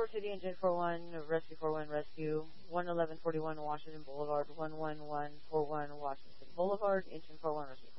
City, Engine 41, Rescue 41, Rescue, 11141 Washington Boulevard, 11141 Washington Boulevard, Engine 41, Rescue